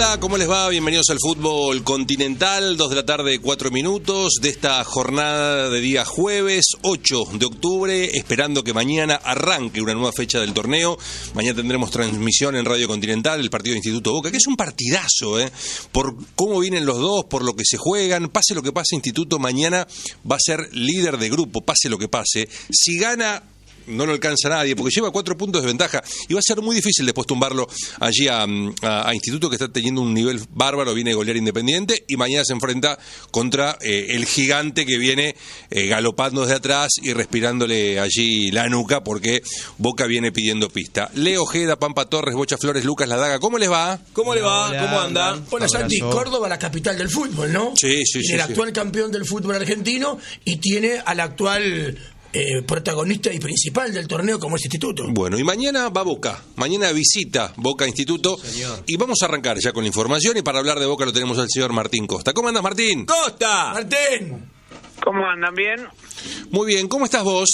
Hola, ¿cómo les va? Bienvenidos al Fútbol Continental, 2 de la tarde, 4 minutos, de esta jornada de día jueves, 8 de octubre, esperando que mañana arranque una nueva fecha del torneo. Mañana tendremos transmisión en Radio Continental, el partido de Instituto Boca, que es un partidazo, por cómo vienen los dos, por lo que se juegan. Pase lo que pase, Instituto mañana va a ser líder de grupo, pase lo que pase. Si gana, no lo alcanza nadie, porque lleva 4 puntos de ventaja y va a ser muy difícil después tumbarlo allí a Instituto, que está teniendo un nivel bárbaro, viene a golear Independiente y mañana se enfrenta contra el gigante que viene galopando desde atrás y respirándole allí la nuca, porque Boca viene pidiendo pista. Leo Ojeda, Pampa Torres, Bocha Flores, Lucas Ladaga, ¿cómo les va? ¿Cómo le va? Hola, ¿Cómo anda? Hola, Santi. Córdoba, la capital del fútbol, ¿no? Sí. El actual campeón del fútbol argentino y tiene al actual protagonista y principal del torneo como es Instituto. Bueno, y mañana va Boca, mañana visita Boca Instituto. Señor. Y vamos a arrancar ya con la información, y para hablar de Boca lo tenemos al señor Martín Costa. ¿Cómo andas, Martín? ¡Costa! Martín. ¿Cómo andan? ¿Bien? Muy bien, ¿cómo estás vos?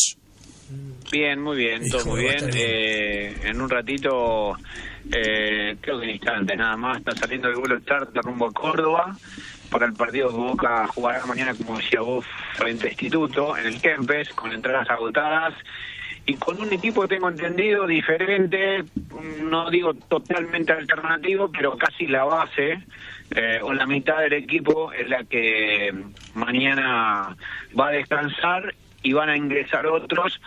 Bien, muy bien, todo muy bien. En un ratito, creo que en instantes nada más, está saliendo el vuelo charter rumbo a Córdoba para el partido que Boca jugará mañana, como decía vos, frente a Instituto, en el Kempes, con entradas agotadas y con un equipo, tengo entendido, diferente, no digo totalmente alternativo, pero casi la base, o la mitad del equipo es la que mañana va a descansar y van a ingresar otros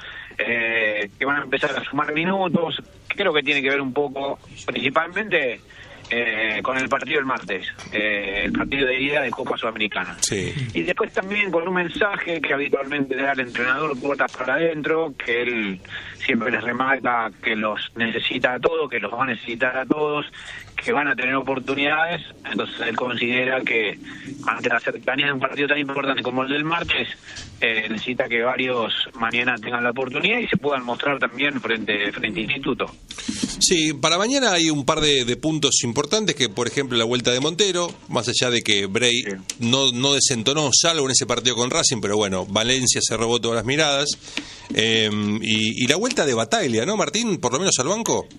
que van a empezar a sumar minutos. Creo que tiene que ver un poco, principalmente, con el partido del martes, el partido de ida de Copa Sudamericana. Sí. Y después también con un mensaje que habitualmente da el entrenador puertas para adentro, que él siempre les remarca que los necesita a todos, que los va a necesitar a todos, que van a tener oportunidades. Entonces él considera que ante la cercanía de un partido tan importante como el del martes, necesita que varios mañana tengan la oportunidad y se puedan mostrar también frente a Instituto. Sí, para mañana hay un par de puntos importantes, que por ejemplo la vuelta de Montero, más allá de que Bray no desentonó, salvo en ese partido con Racing, pero bueno, Valencia se robó todas las miradas, y la vuelta de Bataglia, ¿no, Martín? Por lo menos al banco.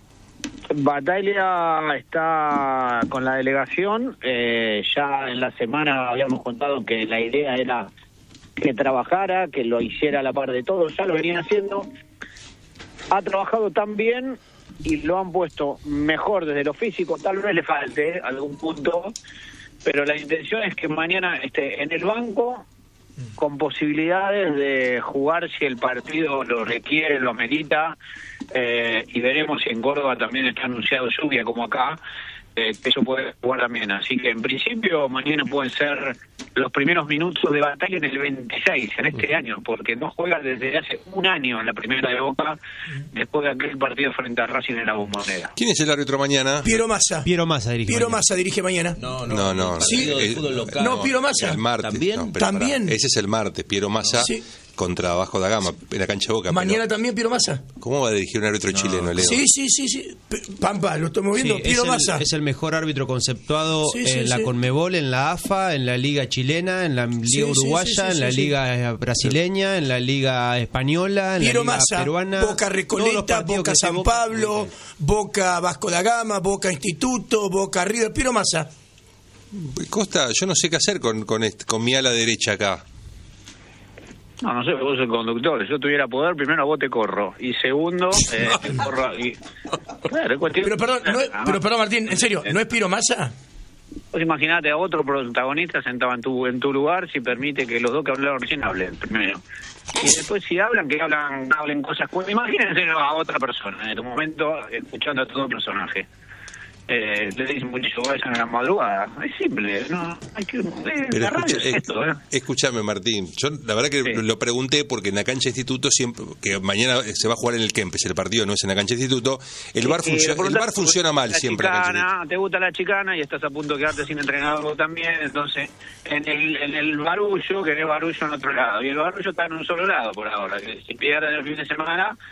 Bataglia está con la delegación, ya en la semana habíamos contado que la idea era que trabajara, que lo hiciera a la par de todos, ya lo venían haciendo, ha trabajado tan bien y lo han puesto mejor desde lo físico, tal vez le falte algún punto, pero la intención es que mañana esté en el banco con posibilidades de jugar si el partido lo requiere, lo amerita, y veremos si en Córdoba también está anunciado lluvia como acá, que eso puede jugar también. Así que en principio mañana pueden ser los primeros minutos de Batalla en el 26, en este año, porque no juega desde hace un año en la primera de Boca, después de aquel partido frente a Racing en la Bombonera. ¿Quién es el árbitro mañana? Piero Massa. Piero Massa dirige. Piero Massa dirige mañana. No. Sí. De fútbol local. No, Piero Massa. El martes. ¿También? No, pero ¿También? pará, ese es el martes, Piero Massa. Sí. Contra Vasco da Gama, en la cancha de Boca. Mañana pero también Piero Massa. ¿cómo va a dirigir un árbitro chileno, Leo? Sí. Pampa, lo estamos viendo. Sí, Piero Massa. es el mejor árbitro conceptuado Sí, en la Conmebol, en la AFA, en la Liga Chilena, en la Liga Uruguaya, en la Liga brasileña, en la Liga española, en Piero la Liga Massa, peruana. Boca Recoleta, Boca San Pablo, Boca Vasco da Gama, Boca Instituto, Boca River. Piero Massa. Costa, yo no sé qué hacer con mi ala derecha acá. No sé, vos sos el conductor. Si yo tuviera poder, primero a vos te corro. Y segundo, te corro. Claro, Pero perdón, Martín, en serio, ¿no es Piero Massa? Vos imaginate a otro protagonista sentado en tu lugar, si permite que los dos que hablaron recién hablen primero. Y después si hablen cosas. Imagínense a otra persona, en un momento, escuchando a todo el personaje. Le dicen muchachos, vayan a la madrugada. Es simple, ¿no? Hay que... Pero escúchame, Martín, yo la verdad que lo pregunté porque en la cancha de Instituto, siempre que mañana se va a jugar en el Kempes, el partido no es en la cancha de Instituto, el bar funciona mal siempre en la cancha de Instituto. Te gusta la chicana y estás a punto de quedarte sin entrenador también, entonces en el barullo, querés barullo en otro lado, y el barullo está en un solo lado por ahora, que si pierden el fin de semana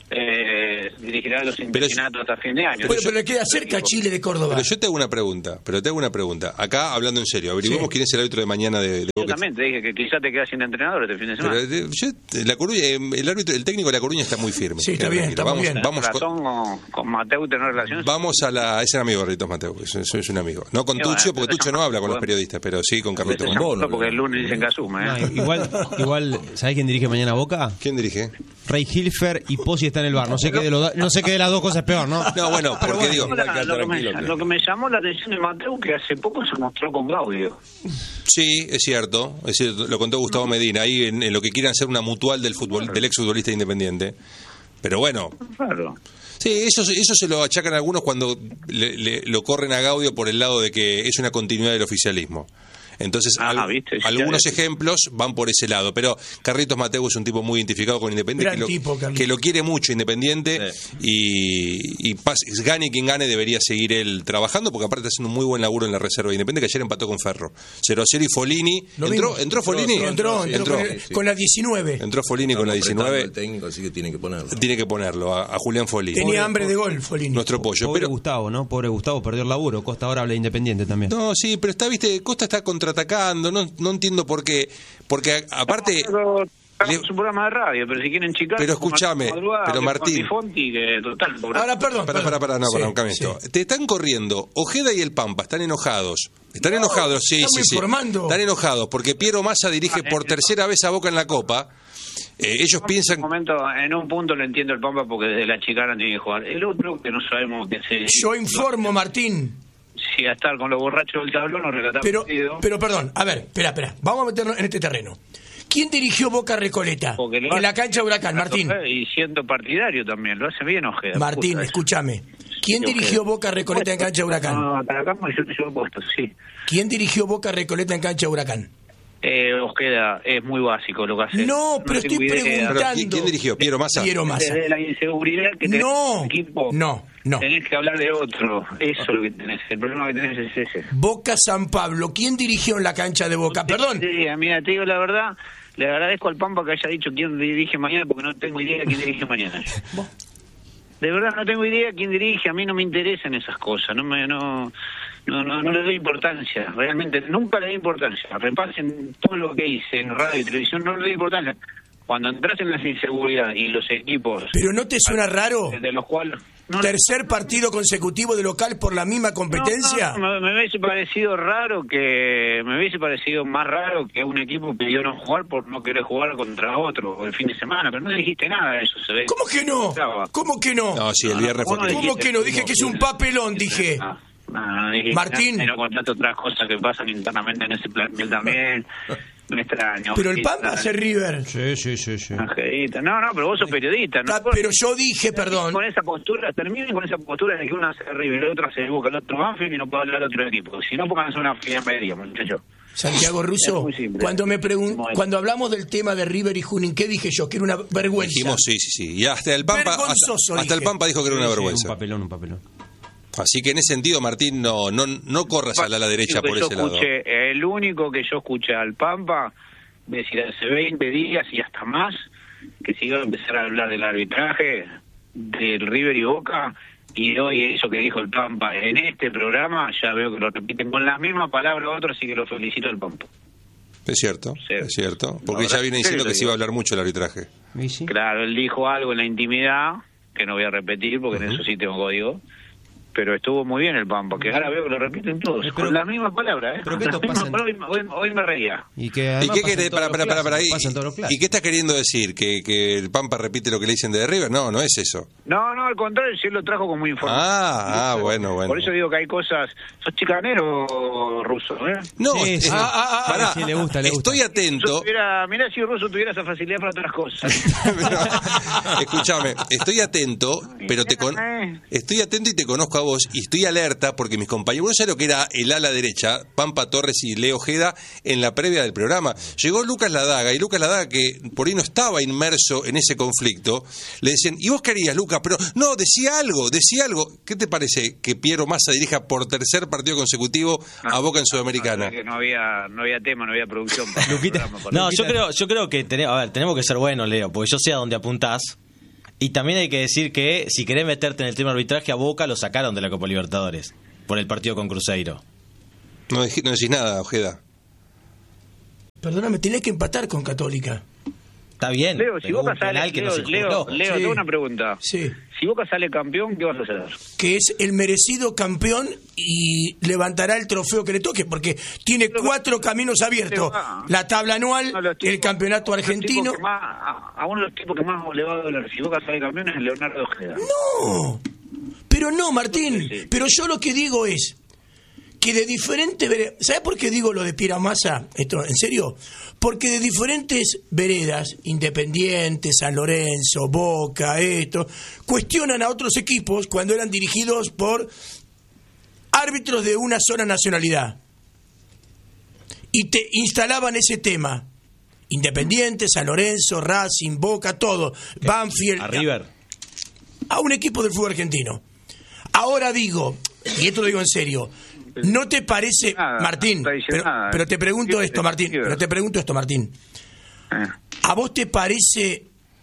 dirigirá los interinatos hasta fin de año. Bueno, pero le queda cerca Chile de Córdoba. Pero yo te hago una pregunta. Acá, hablando en serio, averiguemos quién es el árbitro de mañana de Yo Boca. también te dije que quizás te quedas sin entrenador este fin de semana. Pero, La Coruña, el técnico de La Coruña está muy firme. Sí, está bien, está muy bien. Vamos con Mateu tener relaciones. Vamos a la... Ese es amigo de Carlitos Mateu, es un amigo. No con Tuccio, porque Tuccio no habla con los periodistas, pero sí con Carlitos Mateu. Porque el lunes dicen que asume. Igual, ¿sabés quién dirige mañana Boca? ¿Quién dirige? Rey Hilfer y Pozzi está en el bar. No sé qué de las dos cosas es peor, ¿no? No, bueno, porque digo... Lo que me llamó la atención de Mateu, que hace poco se mostró con Gaudio. Sí, es cierto, lo contó Gustavo Medina, ahí en lo que quieren hacer una mutual del exfutbolista Independiente. Pero bueno... Claro. Sí, eso se lo achacan algunos cuando lo corren a Gaudio por el lado de que es una continuidad del oficialismo. Entonces, algunos ejemplos van por ese lado. Pero Carlitos Mateu es un tipo muy identificado con Independiente, que lo quiere mucho Independiente. Sí. Y gane quien gane, debería seguir él trabajando, porque aparte está haciendo un muy buen laburo en la reserva de Independiente, que ayer empató con Ferro 0-0 y Folini. ¿Entró Folini? Entró con la 19. Entró Folini con la 19. El técnico, así que tiene que ponerlo. Tiene que ponerlo a Julián Folini. Tenía hambre de gol, Folini. Nuestro pollo. Pobre Gustavo, ¿no? Pobre Gustavo, perdió el laburo. Costa ahora habla de Independiente también. No, sí, pero Costa está contraatacando, no entiendo por qué, porque aparte... Es un programa de radio, pero si quieren chicar... Pero escúchame, pero Martín... Ahora, perdón. Te están corriendo, Ojeda y el Pampa están enojados. Están enojados. Están enojados porque Piero Massa dirige por tercera vez a Boca en la Copa. Ellos piensan... En un punto lo entiendo el Pampa porque desde la chicana tiene que jugar. El otro que no sabemos qué hacer. Yo informo, Martín. Si a estar con los borrachos del tablón nos relatamos. Pero perdón, a ver, espera. Vamos a meternos en este terreno. ¿Quién dirigió Boca Recoleta? En la cancha Huracán, Martín. Y siendo partidario también, lo hace bien Ojeda. Martín, escúchame. ¿Quién dirigió Boca Recoleta en cancha Huracán? No, para acá yo te llevo puesto, sí. ¿Quién dirigió Boca Recoleta en cancha Huracán? Ojeda, es muy básico lo que hace. No, pero estoy preguntando. ¿Quién dirigió? ¿Piero Massa? Desde la inseguridad que tenés en el equipo. No. Tenés que hablar de otro. Eso es lo que tenés. El problema que tenés es ese. Boca San Pablo. ¿Quién dirigió en la cancha de Boca? Perdón. Mira, te digo la verdad. Le agradezco al Pampa que haya dicho quién dirige mañana, porque no tengo idea de quién dirige mañana. De verdad no tengo idea quién dirige. A mí no me interesan esas cosas. No le doy importancia. Realmente nunca le doy importancia. Repasen todo lo que hice en radio y televisión. No le doy importancia. Cuando entras en las inseguridades y los equipos... ¿Pero no te suena raro? De los cuales... ¿Tercer partido consecutivo de local por la misma competencia? No, me hubiese parecido más raro que un equipo pidió no jugar por no querer jugar contra otro el fin de semana, pero no dijiste nada de eso, se ve. ¿Cómo que no? ¿Cómo que no? No, sí, el viernes fue... ¿Cómo que no? Dije que es un papelón, dije. Martín. No contaste otras cosas que pasan internamente en ese plantel también. Me extraño. Pero el Pampa hace River. Sí. Angelita. No, pero vos sos periodista. ¿No? Pero yo dije, perdón. Terminen con esa postura de que uno hace River, el otro hace Boca, el otro Banfield y no puede hablar de otro equipo. Si no, pónganse una fiambrería, muchachos. Santiago Russo, cuando hablamos del tema de River y Junín, ¿qué dije yo? Que era una vergüenza. Dijimos sí. Y hasta el Pampa, hasta el Pampa dijo que era una vergüenza. Un papelón. Así que en ese sentido, Martín, no corras a la derecha por ese lado. El único que yo escuché al Pampa decir hace 20 días y hasta más que se iba a empezar a hablar del arbitraje del River y Boca, y hoy eso que dijo el Pampa en este programa ya veo que lo repiten con las mismas palabras otros, así que lo felicito al Pampa. Es cierto, porque ya viene diciendo que se iba a hablar mucho del arbitraje. ¿Sí? Claro, él dijo algo en la intimidad que no voy a repetir porque en eso sí tengo código. Pero estuvo muy bien el Pampa, que ahora veo que lo repiten todos, con las mismas palabras, Pero esto pasa hoy me reía. ¿Y qué querés? ¿Y qué está queriendo decir? ¿Que el Pampa repite lo que le dicen de River? No es eso. No, al contrario, sí lo trajo como información. Bueno. Por eso digo que hay cosas... ¿Sos chicanero, Russo? No, sí. Pará, sí, le gusta. Estoy atento. Mirá si Russo tuviera esa facilidad para otras cosas. Escúchame, estoy atento, pero estoy atento y te conozco a vos, y estoy alerta porque mis compañeros, no sé lo que era el ala derecha, Pampa Torres y Leo Ojeda, en la previa del programa. Llegó Lucas Ladaga, y Lucas Ladaga, que por ahí no estaba inmerso en ese conflicto, le decían, ¿y vos querías, Lucas? Pero no, decía algo. ¿Qué te parece que Piero Massa dirija por tercer partido consecutivo a Boca en Sudamericana? Que no había tema, no había producción. Yo creo que tenemos que ser buenos, Leo, porque yo sé a dónde apuntás. Y también hay que decir que si querés meterte en el tema arbitraje, a Boca lo sacaron de la Copa Libertadores por el partido con Cruzeiro. No decís nada, Ojeda. Perdóname, tenés que empatar con Católica. Está bien. Leo, si Boca sale, Leo, Sí. tengo una pregunta. Sí. Si Boca sale campeón, ¿qué vas a hacer? Que es el merecido campeón y levantará el trofeo que le toque, porque tiene 4 caminos abiertos. La tabla anual, el campeonato argentino. A uno de los tipos que más le va a doler si Boca sale campeón es Leonardo Ojeda. No, pero no, Martín. Pero yo lo que digo es que de diferentes veredas, ¿sabes por qué digo lo de Piera Massa? Esto, ¿en serio? Porque de diferentes veredas, Independiente, San Lorenzo, Boca, cuestionan a otros equipos cuando eran dirigidos por árbitros de una sola nacionalidad. Y te instalaban ese tema. Independiente, San Lorenzo, Racing, Boca, todo. Banfield. A River. A un equipo del fútbol argentino. Ahora digo, y esto lo digo en serio, ¿no te parece, nada, Martín? no Pero te pregunto esto, Martín. ¿A vos te parece?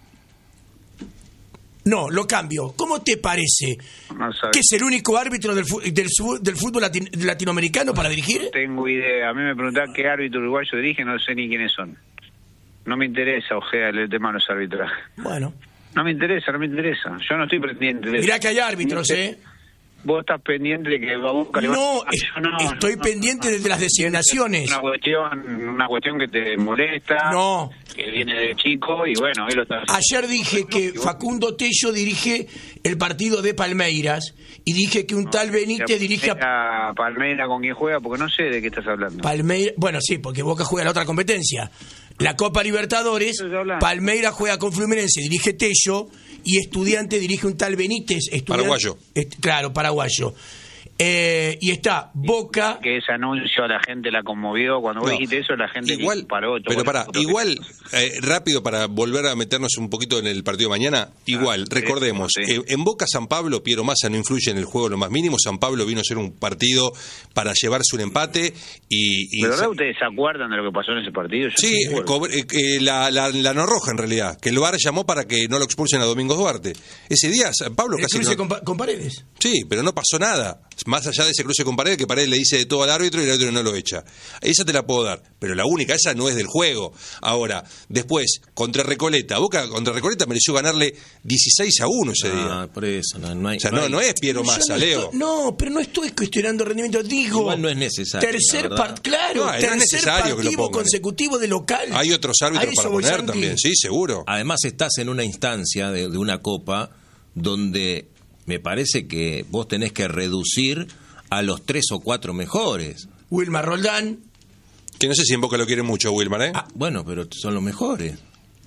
No, lo cambio. ¿Cómo te parece que es el único árbitro del fútbol latinoamericano para dirigir? No tengo idea. A mí me preguntás qué árbitro uruguayo dirige, no sé ni quiénes son. No me interesa, Ojeda, el tema de los arbitrajes. Bueno. No me interesa. Yo no estoy pendiente de eso. Mirá que hay árbitros, Vos estás pendiente de que Boca estoy pendiente de las designaciones. Una cuestión que te molesta, que viene de chico y bueno, él lo está haciendo. Ayer dije que Facundo Tello dirige el partido de Palmeiras y dije que un tal Benítez dirige a Palmeiras con quién juega, porque no sé de qué estás hablando. Palmeiras, bueno, sí, porque Boca juega la otra competencia. La Copa Libertadores, Palmeiras juega con Fluminense, dirige Tello, y Estudiante dirige un tal Benítez. Paraguayo. Claro, paraguayo. Y está Boca. Que ese anuncio a la gente la conmovió. Cuando vos dijiste eso, la gente paró. Pero rápido para volver a meternos un poquito en el partido de mañana. Recordemos, en Boca San Pablo, Piero Massa no influye en el juego lo más mínimo. San Pablo vino a ser un partido para llevarse un empate. ¿De verdad ustedes se acuerdan de lo que pasó en ese partido? Sí, la no roja en realidad, que el VAR llamó para que no lo expulsen a Domingos Duarte. Ese día San Pablo casi con Paredes. Sí, pero no pasó nada. Más allá de ese cruce con Paredes, que Paredes le dice de todo al árbitro y el árbitro no lo echa. Esa te la puedo dar, pero la única, esa no es del juego. Ahora, después, contra Recoleta. Boca contra Recoleta mereció ganarle 16-1 ese día. Por eso, no hay. O sea, no es Piero Massa, Leo. Pero no estoy cuestionando rendimiento. Digo, igual no es necesario. Tercer partido consecutivo de local. Hay otros árbitros para poner también, sí, seguro. Además, estás en una instancia de una copa donde me parece que vos tenés que reducir a los 3 o 4 mejores. Wilmar Roldán. Que no sé si en Boca lo quiere mucho, Wilmar, ¿eh? Bueno, pero son los mejores.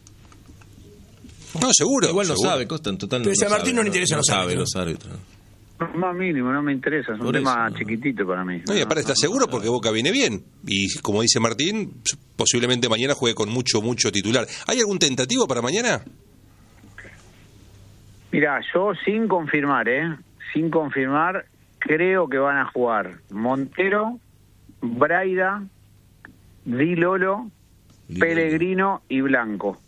No, seguro. Igual seguro. lo sabe, Costa, en total. Pero a Martín no le interesan los árbitros. Más mínimo, no me interesa. Es un tema chiquitito para mí. No, y aparte está seguro porque Boca viene bien. Y como dice Martín, posiblemente mañana juegue con mucho titular. ¿Hay algún tentativo para mañana? Mira, yo sin confirmar, creo que van a jugar Montero, Braida, Di Lolo, Pellegrino y Blanco.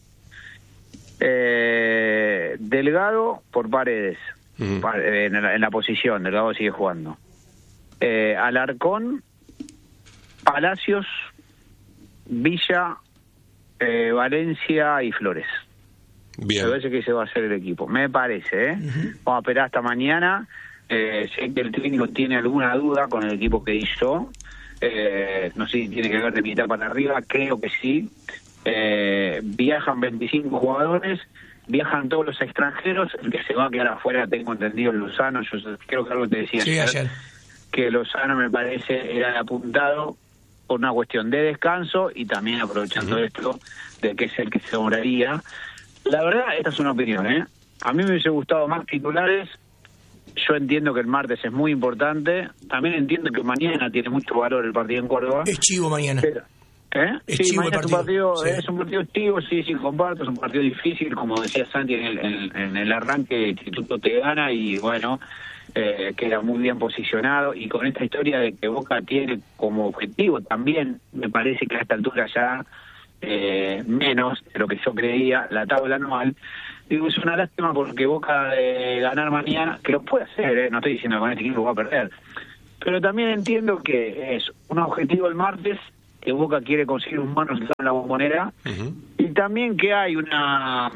Delgado por Paredes, en la posición, Delgado sigue jugando. Alarcón, Palacios, Villa, Valencia y Flores. Bien. Me parece que ese va a ser el equipo. Me parece, Vamos a esperar hasta mañana. Sé que el técnico tiene alguna duda con el equipo que hizo. No sé si tiene que ver de mitad para arriba. Creo que sí. Viajan 25 jugadores. Viajan todos los extranjeros. El que se va a quedar afuera, tengo entendido, Lozano. Yo creo que algo te decía ayer. Que Lozano me parece era el apuntado por una cuestión de descanso y también aprovechando esto de que es el que se demoraría. La verdad, esta es una opinión, A mí me hubiese gustado más titulares. Yo entiendo que el martes es muy importante. También entiendo que mañana tiene mucho valor el partido en Córdoba. Es chivo mañana. Es chivo el partido. Es un partido chivo, sí, comparto. Es un partido difícil, como decía Santi en el arranque. El Instituto te gana y bueno, queda muy bien posicionado. Y con esta historia de que Boca tiene como objetivo también, me parece que a esta altura ya menos de lo que yo creía, la tabla anual. Digo, es una lástima porque Boca de ganar mañana, que lo puede hacer, no estoy diciendo que con este equipo va a perder, pero también entiendo que es un objetivo el martes, que Boca quiere conseguir un buen resultado en la Bombonera, y también que hay una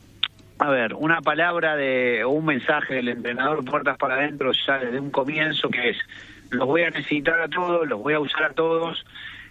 palabra o un mensaje del entrenador puertas para adentro ya desde un comienzo, que es: los voy a necesitar a todos, los voy a usar a todos,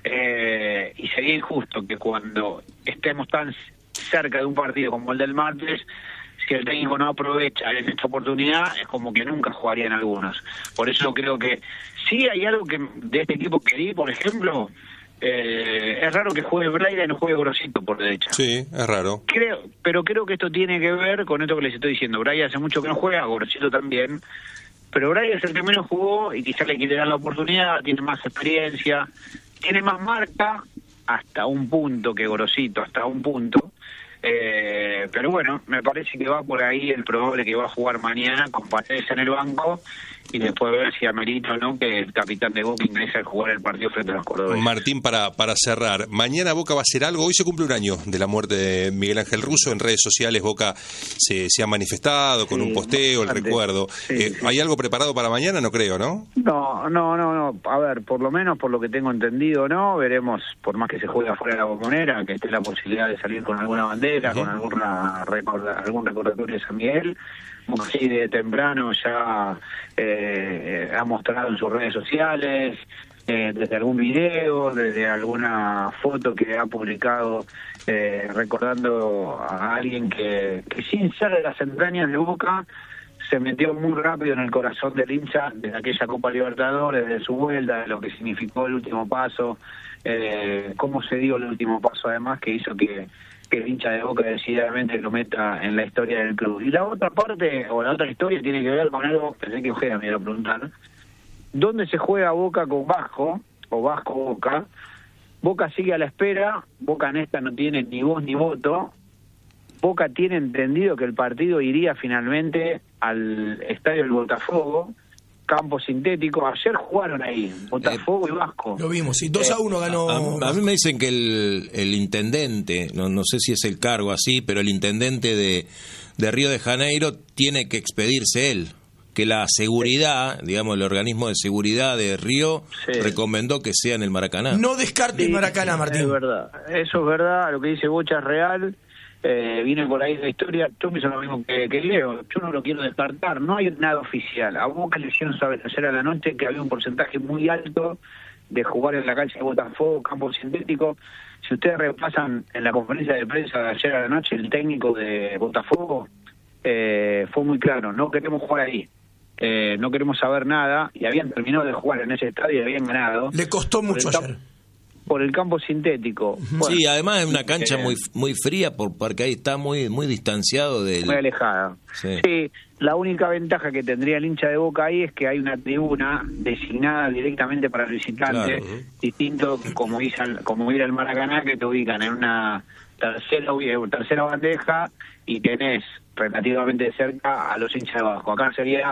y sería injusto que cuando estemos tan cerca de un partido como el del martes, si el técnico no aprovecha en esta oportunidad, es como que nunca jugarían algunos. Por eso creo que sí hay algo que de este equipo que di, por ejemplo, es raro que juegue Braida y no juegue Grosito por derecha. Sí, es raro. Pero creo que esto tiene que ver con esto que les estoy diciendo. Braida hace mucho que no juega, Grosito también, pero Braida es el que menos jugó y quizás le quiere dar la oportunidad, tiene más experiencia, tiene más marca, hasta un punto que Grosito, hasta un punto. Pero bueno, me parece que va por ahí el probable que va a jugar mañana con Paredes en el banco y después ver si amerita o no que el capitán de Boca ingrese a jugar el partido frente a los cordobeses. Martín, para cerrar, mañana Boca va a hacer algo. Hoy se cumple un año de la muerte de Miguel Ángel Russo. En redes sociales Boca se ha manifestado con un posteo, el recuerdo. Sí. ¿Hay algo preparado para mañana? No creo, ¿no? No. A ver, por lo menos por lo que tengo entendido, no. Veremos, por más que se juegue afuera de la Bombonera, que esté la posibilidad de salir con alguna bandera, con algún recordatorio de San Miguel. Así de temprano ya ha mostrado en sus redes sociales, desde algún video, desde alguna foto que ha publicado, recordando a alguien que sin ser de las entrañas de Boca se metió muy rápido en el corazón del hincha desde aquella Copa Libertadores, de su vuelta, de lo que significó el último paso, cómo se dio el último paso además, que hizo que el hincha de Boca decididamente lo meta en la historia del club. Y la otra parte, o la otra historia, tiene que ver con algo, pensé que Ojeda me iba a preguntar, ¿dónde se juega Boca con Vasco, o Vasco-Boca? Boca sigue a la espera, Boca en esta no tiene ni voz ni voto, Boca tiene entendido que el partido iría finalmente al estadio del Botafogo, campo sintético. Ayer jugaron ahí, Botafogo y Vasco. Lo vimos, y 2-1 ganó. A mí me dicen que el intendente, no sé si es el cargo así, pero el intendente de Río de Janeiro tiene que expedirse él. Que la seguridad, digamos, el organismo de seguridad de Río recomendó que sea en el Maracaná. No descarte el Maracaná, Martín. Es verdad, eso es verdad, lo que dice Bocha es real. Viene por ahí la historia. Yo pienso lo mismo que Leo. Yo no lo quiero descartar, no hay nada oficial. A Boca le hicieron saber ayer a la noche que había un porcentaje muy alto de jugar en la cancha de Botafogo, campo sintético. Si ustedes repasan en la conferencia de prensa de ayer a la noche, el técnico de Botafogo fue muy claro: no queremos jugar ahí, no queremos saber nada. Y habían terminado de jugar en ese estadio y habían ganado. Le costó mucho ayer por el campo sintético. Bueno, sí, además es una cancha muy fría porque ahí está muy distanciado del... Muy alejada. Sí, la única ventaja que tendría el hincha de Boca ahí es que hay una tribuna designada directamente para el visitante, distinto como ir al Maracaná, que te ubican en una tercera bandeja y tenés relativamente cerca a los hinchas de abajo. Acá sería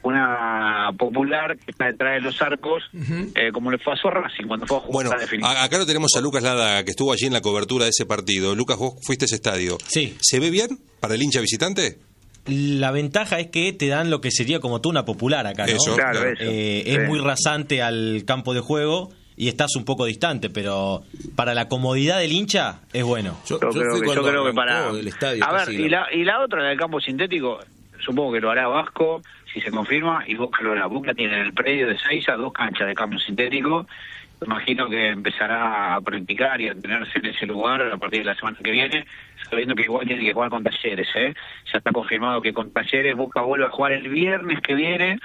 una popular que está detrás de los arcos, como le pasó a Racing cuando fue a jugar. Bueno, acá lo tenemos a Lucas Lada, que estuvo allí en la cobertura de ese partido. Lucas, vos fuiste a ese estadio. Sí. ¿Se ve bien para el hincha visitante? La ventaja es que te dan lo que sería como tú una popular acá, ¿no? Eso, claro. Es muy rasante al campo de juego y estás un poco distante, pero para la comodidad del hincha es bueno. Yo creo que para el estadio, a ver, y la otra, la del campo sintético, supongo que lo hará Vasco si se confirma, y Boca lo hará. Boca tiene en el predio de Seiza 2 canchas de campo sintético. Imagino que empezará a practicar y a tenerse en ese lugar a partir de la semana que viene, sabiendo que igual tiene que jugar con Talleres, Ya está confirmado que con Talleres Boca vuelve a jugar el viernes que viene,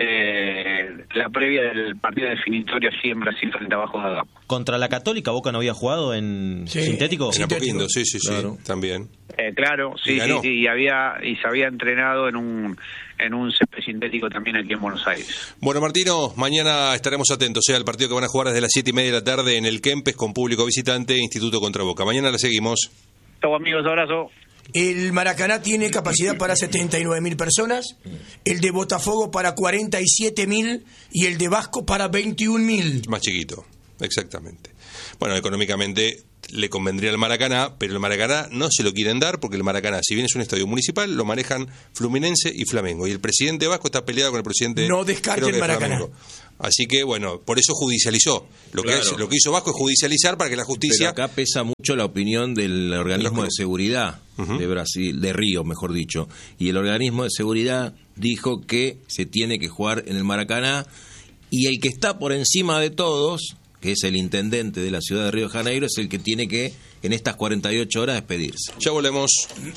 la previa del partido definitorio así en Brasil frente a Vasco da Gama. Contra la Católica Boca no había jugado en sintético. En Apoquindo, sí, claro. También. Claro, sí, y se había entrenado en un césped sintético también aquí en Buenos Aires. Bueno, Martino, mañana estaremos atentos al partido que van a jugar desde las 7:30 de la tarde en el Kempes con público visitante, Instituto contra Boca. Mañana la seguimos. Chau, amigos, abrazo. El Maracaná tiene capacidad para 79.000 personas, el de Botafogo para 47.000 y el de Vasco para 21.000. Más chiquito, exactamente. Bueno, económicamente le convendría al Maracaná, pero el Maracaná no se lo quieren dar porque el Maracaná, si bien es un estadio municipal, lo manejan Fluminense y Flamengo. Y el presidente Vasco está peleado con el presidente... No descarte el Maracaná. Flamengo. Así que, bueno, por eso judicializó. Lo que hizo Vasco es judicializar para que la justicia... Pero acá pesa mucho la opinión del organismo de seguridad de Brasil, de Río, mejor dicho. Y el organismo de seguridad dijo que se tiene que jugar en el Maracaná, y el que está por encima de todos, que es el intendente de la ciudad de Río de Janeiro, es el que tiene que, en estas 48 horas, despedirse. Ya volvemos.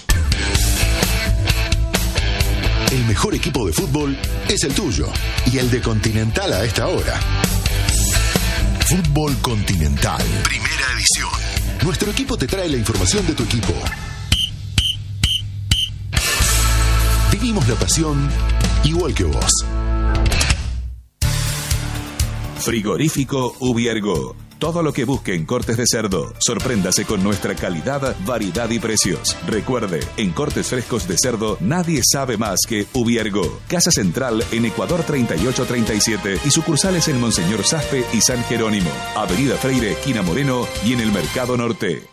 El mejor equipo de fútbol es el tuyo y el de Continental a esta hora. Fútbol Continental, primera edición. Nuestro equipo te trae la información de tu equipo. Vivimos la pasión igual que vos. Frigorífico Ubiergo. Todo lo que busque en cortes de cerdo. Sorpréndase con nuestra calidad, variedad y precios. Recuerde, en cortes frescos de cerdo, nadie sabe más que Ubiergo. Casa Central en Ecuador 3837 y sucursales en Monseñor Saspe y San Jerónimo. Avenida Freire, esquina Moreno y en el Mercado Norte.